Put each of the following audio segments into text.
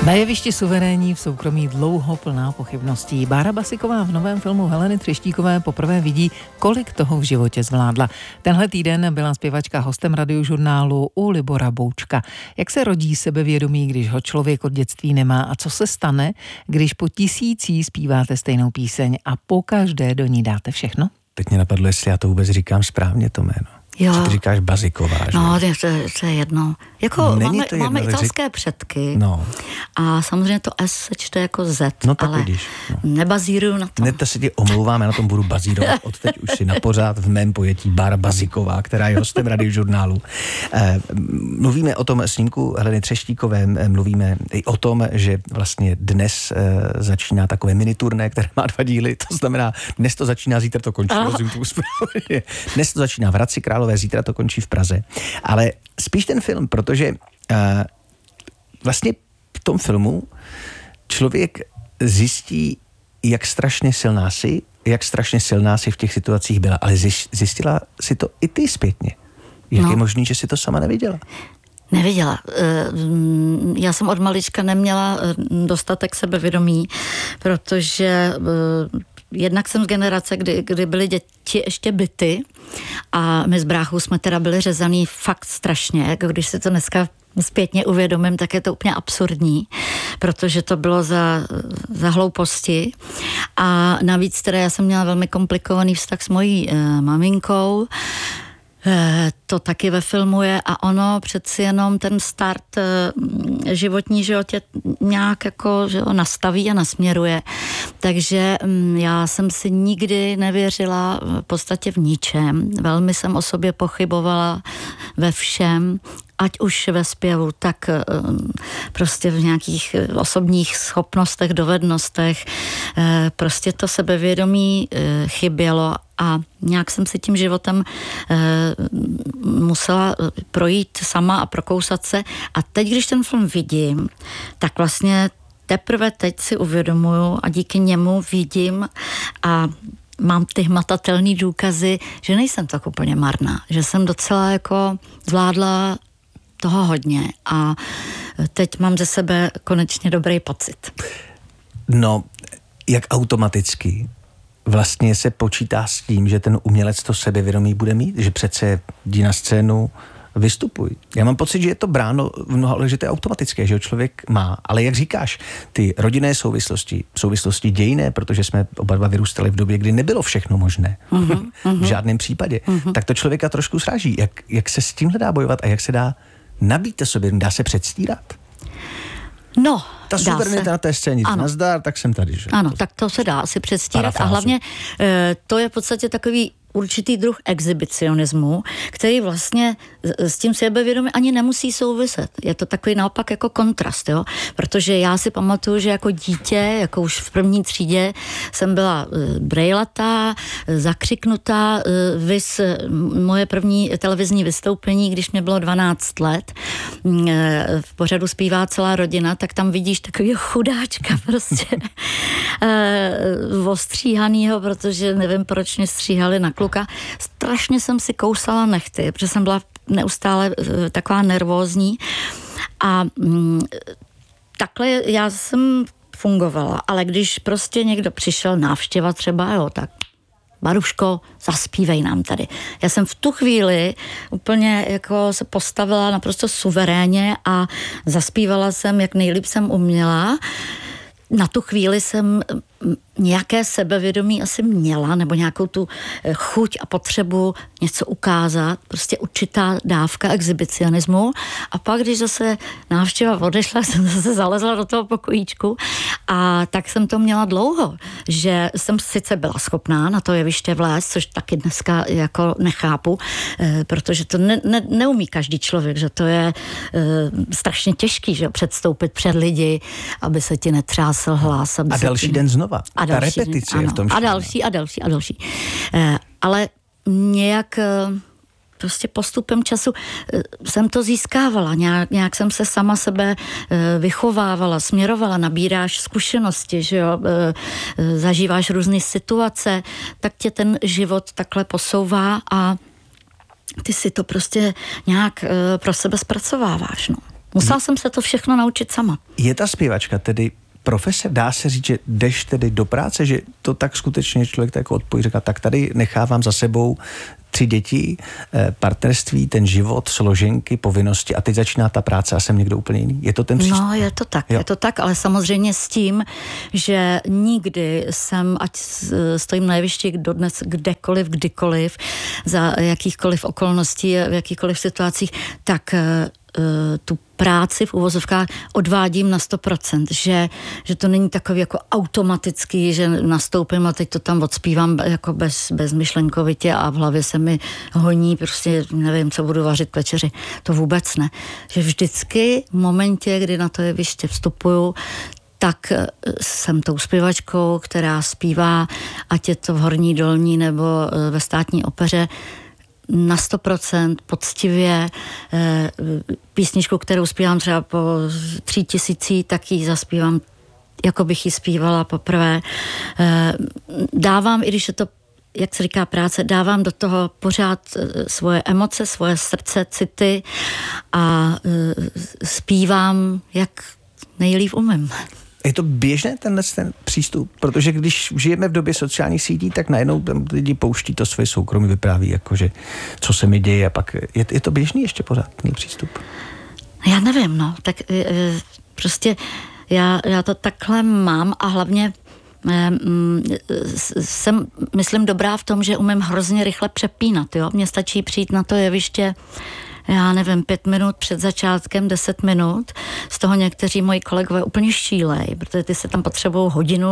Na jevišti suverénní, v soukromí dlouho plná pochybností. Bára Basiková v novém filmu Heleny Třeštíkové poprvé vidí, kolik toho v životě zvládla. Tenhle týden byla zpěvačka hostem Radiožurnálu u Libora Boučka. Jak se rodí sebevědomí, když ho člověk od dětství nemá, a co se stane, když po tisící zpíváte stejnou píseň a pokaždé do ní dáte všechno? Teď mě napadlo, jestli já to vůbec říkám správně, to jméno. Jo. Že ty říkáš Basiková, že? No, to je jedno. Jako máme italské předky. No. A samozřejmě to S se čte jako Z, no, tak ale vidíš, no. Nebazíruju na to. Ne, to se ti omlouvám, já na tom budu bazírovat. Od teď už si napořád v mém pojetí Bára Basiková, která je hostem Radiožurnálu. Mluvíme o tom snímku Heleny Třeštíkové, mluvíme i o tom, že vlastně dnes začíná takové miniturné, které má 2 díly, to znamená, dnes to začíná, zítra to končí. Dnes to začíná v Hradci Králové, zítra to končí v Praze. Ale spíš ten film, protože vlastně v tom filmu člověk zjistí, jak strašně silná jsi v těch situacích byla, ale zjistila si to i ty zpětně. Jak je možný, že si to sama neviděla? Neviděla. Já jsem od malička neměla dostatek sebevědomí, protože jednak jsem z generace, kdy byly děti ještě byty a my s bráchou jsme teda byli řezaný fakt strašně, jako když se to dneska zpětně uvědomím, tak je to úplně absurdní, protože to bylo za hlouposti. A navíc teda já jsem měla velmi komplikovaný vztah s mojí maminkou, to taky ve filmu je, a ono přeci jenom ten start životní životě nějak jako že ho nastaví a nasměruje. Takže já jsem si nikdy nevěřila v podstatě v ničem. Velmi jsem o sobě pochybovala ve všem, ať už ve zpěvu, tak prostě v nějakých osobních schopnostech, dovednostech. Prostě to sebevědomí chybělo a nějak jsem si tím životem musela projít sama a prokousat se. A teď, když ten film vidím, tak vlastně teprve teď si uvědomuju a díky němu vidím a mám ty hmatatelné důkazy, že nejsem tak úplně marná, že jsem docela jako zvládla toho hodně a teď mám ze sebe konečně dobrý pocit. No, jak automaticky vlastně se počítá s tím, že ten umělec to sebevědomí bude mít, že přece jdi na scénu, vystupuj. Já mám pocit, že je to bráno v mnoha, že to je automatické, že ho člověk má. Ale jak říkáš, ty rodinné souvislosti dějinné, protože jsme oba dva vyrůstali v době, kdy nebylo všechno možné. V žádném případě. Tak to člověka trošku sráží. Jak se s tímhle dá bojovat a jak se dá nabít to sobě? Dá se předstírat? No, ta suverenita na té scéně, nazdar, tak jsem tady. Že? Ano, tak to se dá asi předstírat. Parafrázu. A hlavně to je v podstatě takový určitý druh exhibicionismu, který vlastně s tím sebevědomím ani nemusí souviset. Je to takový naopak jako kontrast, jo? Protože já si pamatuju, že jako dítě, jako už v 1. třídě jsem byla brejlatá, zakřiknutá, vys moje první televizní vystoupení, když mě bylo 12 let, v pořadu Zpívá celá rodina, tak tam vidíš takového chudáčka prostě ostříhanýho, protože nevím, proč mě stříhali na kluka. Strašně jsem si kousala nechty, protože jsem byla neustále taková nervózní a takhle já jsem fungovala, ale když prostě někdo přišel, návštěva třeba, jo, tak Baruško, zaspívej nám tady. Já jsem v tu chvíli úplně jako se postavila naprosto suverénně a zaspívala jsem, jak nejlíp jsem uměla. Na tu chvíli jsem nějaké sebevědomí asi měla, nebo nějakou tu chuť a potřebu něco ukázat, prostě určitá dávka exhibicionismu. A pak, když zase návštěva odešla, jsem zase zalezla do toho pokojíčku a tak jsem to měla dlouho, že jsem sice byla schopná na to jeviště vlézt, což taky dneska jako nechápu, protože to neumí každý člověk, že to je strašně těžký, že předstoupit před lidi, aby se ti netřásl hlas. A další den znova. A ta repetice je v tom všechno. A další. Ale nějak prostě postupem času jsem to získávala. Nějak jsem se sama sebe vychovávala, směrovala, nabíráš zkušenosti, že jo, zažíváš různé situace, tak tě ten život takhle posouvá a ty si to prostě nějak pro sebe zpracováváš, no. Musela jsem se to všechno naučit sama. Je ta zpěvačka tedy profese? Dá se říct, že jdeš tedy do práce, že to tak skutečně člověk tak odpojí, říká, tak tady nechávám za sebou 3 děti, partnerství, ten život, složenky, povinnosti a teď začíná ta práce a jsem někdo úplně jiný. Je to ten přístup? No, je to tak, ale samozřejmě s tím, že nikdy jsem, ať stojím na jevišti dodnes kdekoliv, kdykoliv, za jakýchkoliv okolností, v jakýchkoliv situacích, tak tu práci v uvozovkách odvádím na 100%, že to není takový jako automatický, že nastoupím a teď to tam odspívám jako bezmyšlenkovitě a v hlavě se mi honí, prostě nevím, co budu vařit k večeři. To vůbec ne. Že vždycky v momentě, kdy na to jeviště vstupuju, tak jsem tou zpěvačkou, která zpívá, ať je to v Horní Dolní nebo ve Státní opeře, na 100% poctivě. Písničku, kterou zpívám třeba po 3000, tak ji zaspívám, jako bych ji zpívala poprvé. Dávám, i když je to, jak se říká, práce, dávám do toho pořád svoje emoce, svoje srdce, city a zpívám, jak nejlíp umím. Je to běžné ten přístup? Protože když žijeme v době sociálních sítí, tak najednou lidi pouští to své soukromí, vypráví, jakože co se mi děje a pak je to běžný ještě pořád ten přístup? Já nevím, no, tak prostě já to takhle mám a hlavně jsem, myslím, dobrá v tom, že umím hrozně rychle přepínat, jo. Mně stačí přijít na to jeviště, já nevím, 5 minut před začátkem, 10 minut. Z toho někteří moji kolegové úplně šílej, protože ty se tam potřebují 1-2 hodiny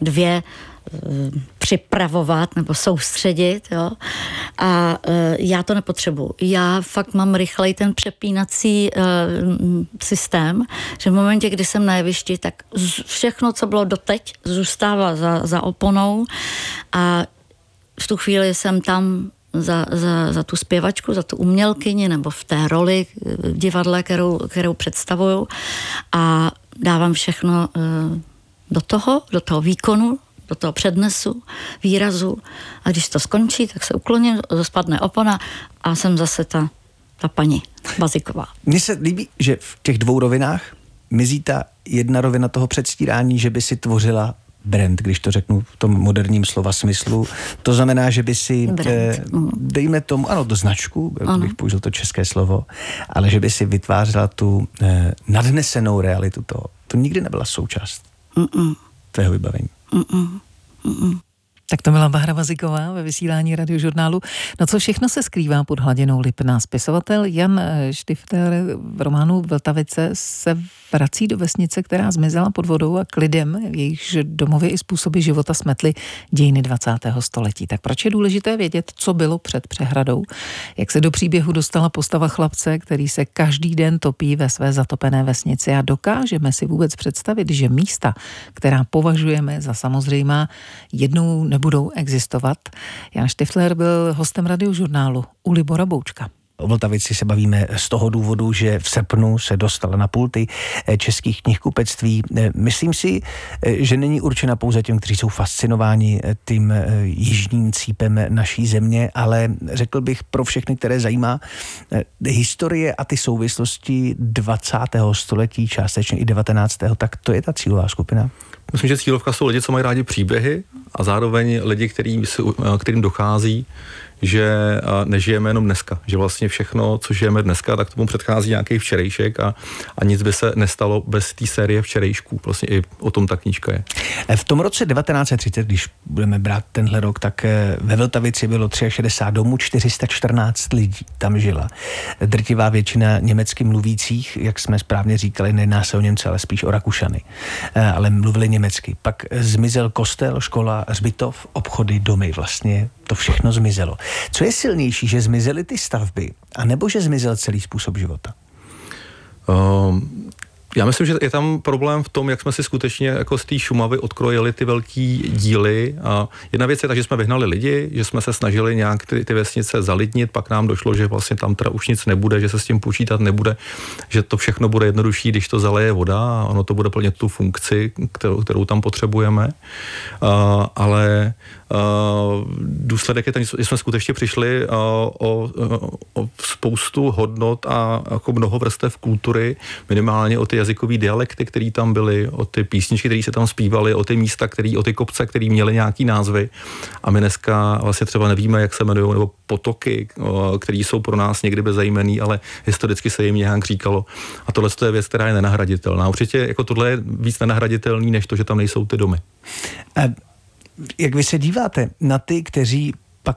připravovat nebo soustředit, jo. A já to nepotřebuji. Já fakt mám rychlej ten přepínací systém, že v momentě, kdy jsem na jevišti, tak všechno, co bylo doteď, zůstává za oponou a v tu chvíli jsem tam za tu zpěvačku, za tu umělkyni nebo v té roli v divadle, kterou představuju a dávám všechno do toho výkonu, do toho přednesu, výrazu a když to skončí, tak se ukloním, spadne opona a jsem zase ta paní Baziková. Mně se líbí, že v těch 2 rovinách mizí ta jedna rovina toho předstírání, že by si tvořila brand, když to řeknu v tom moderním slova smyslu. To znamená, že by si, dejme tomu, ano, do značku, bych použil to české slovo, ale že by si vytvářela tu nadnesenou realitu toho. To nikdy nebyla součást tvého vybavení. Tak to byla Bára Baziková ve vysílání Radiožurnálu. No co všechno se skrývá pod hladinou Lipna? Spisovatel Jan Štifter v románu Vltavice se vrací do vesnice, která zmizela pod vodou a k lidem, jejichž domovy i způsoby života smetly dějiny 20. století. Tak proč je důležité vědět, co bylo před přehradou? Jak se do příběhu dostala postava chlapce, který se každý den topí ve své zatopené vesnici a dokážeme si vůbec představit, že místa, která považujeme za samozřejmá, jednou nebudou existovat? Jan Štifter byl hostem Radiožurnálu u Libora Boučka. O Vltavici se bavíme z toho důvodu, že v srpnu se dostala na pulty českých knihkupectví. Myslím si, že není určena pouze těm, kteří jsou fascinováni tím jižním cípem naší země, ale řekl bych pro všechny, které zajímá historie a ty souvislosti 20. století, částečně i 19. tak to je ta cílová skupina. Myslím, že cílovka jsou lidi, co mají rádi příběhy a zároveň lidi, kterým dochází, že nežijeme jenom dneska, že vlastně všechno, co žijeme dneska, tak tomu předchází nějaký včerejšek a nic by se nestalo bez té série včerejšků. Vlastně i o tom ta knížka je. V tom roce 1930, když budeme brát tenhle rok, tak ve Vltavici bylo 63 domů, 414 lidí tam žila. Drtivá většina německy mluvících, jak jsme správně říkali, nejedná se o Němce, ale spíš o Rakušany, ale mluvili německy. Pak zmizel kostel, škola, hřbitov, obchody, domy, vlastně to všechno zmizelo. Co je silnější, že zmizely ty stavby, anebo že zmizel celý způsob života? Já myslím, že je tam problém v tom, jak jsme si skutečně jako z té Šumavy odkrojili ty velký díly. A jedna věc je ta, že jsme vyhnali lidi, že jsme se snažili nějak ty vesnice zalidnit, pak nám došlo, že vlastně tam teda už nic nebude, že se s tím počítat nebude, že to všechno bude jednodušší, když to zaleje voda a ono to bude plnit tu funkci, kterou tam potřebujeme. Ale důsledek je ten, že jsme skutečně přišli o spoustu hodnot a jako mnoho vrstev kultury, minimálně o ty jazykové dialekty, které tam byly, o ty písničky, které se tam zpívaly, o ty místa, o ty kopce, které měly nějaký názvy. A my dneska vlastně třeba nevíme, jak se jmenují, nebo potoky, které jsou pro nás někdy bezejmenný, ale historicky se jim nějak říkalo. A tohle je věc, která je nenahraditelná. Určitě jako tohle je víc nenahraditelný, než to, že tam nejsou ty domy. Jak vy se díváte na ty, kteří